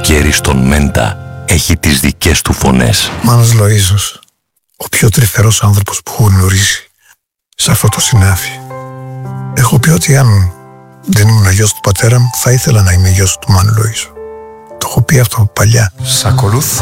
καλοκαίρι στον Μέντα έχει τις δικές του φωνές. Μάνος Λοΐζος, ο πιο τρυφερός άνθρωπος που έχω γνωρίσει σε αυτό το συνάφι. Έχω πει ότι αν δεν ήμουν γιος του πατέρα μου, θα ήθελα να είμαι γιος του Μάνου Λοΐζου. Το έχω πει αυτό παλιά. Σ' ακολουθώ.